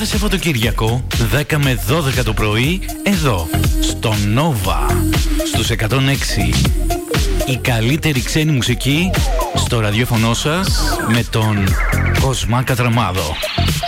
Κάθε Σαββατοκύριακο 10 με 12 το πρωί εδώ στο Nova στους 106. Η καλύτερη ξένη μουσική στο ραδιόφωνο σας με τον Κοσμά Κατραμάδο.